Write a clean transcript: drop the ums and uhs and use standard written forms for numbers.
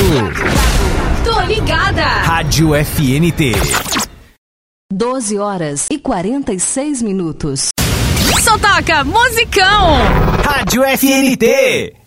Tô ligada. Rádio FNT. 12h46. Só toca musicão. Rádio FNT.